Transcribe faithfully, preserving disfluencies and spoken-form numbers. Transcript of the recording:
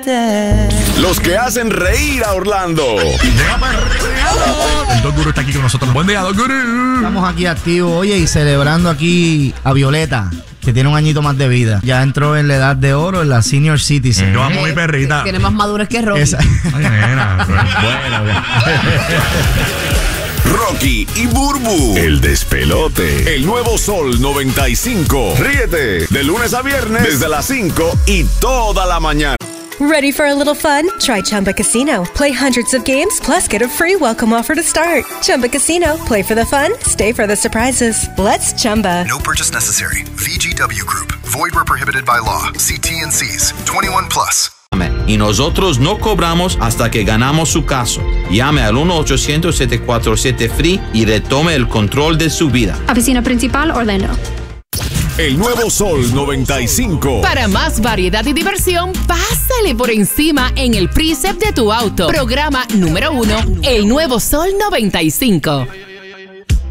siete. Los que hacen reír a Orlando. El Don Guru está aquí con nosotros. Buen día, Don Guru. Estamos aquí activos, oye, y celebrando aquí a Violeta, que tiene un añito más de vida. Ya entró en la edad de oro, en la senior citizen. Yo amo a mi perrita. Tiene más madurez que Rocky. Esa- Ay, nena. Bueno, Rocky y Burbu. El despelote. El nuevo Sol noventa y cinco. Ríete de lunes a viernes desde las cinco y toda la mañana. Ready for a little fun? Try Chumba Casino. Play hundreds of games, plus get a free welcome offer to start. Chumba Casino. Play for the fun, stay for the surprises. Let's Chumba. No purchase necessary. V G W Group. Void where prohibited by law. See T and C's. twenty-one plus. Y nosotros no cobramos hasta que ganamos su caso. Llame al uno ochocientos siete cuatro siete F R E E y retome el control de su vida. Oficina Principal, Orlando. El nuevo Sol noventa y cinco. Para más variedad y diversión, pásale por encima en el Precept de tu auto. Programa número uno, El Nuevo Sol noventa y cinco.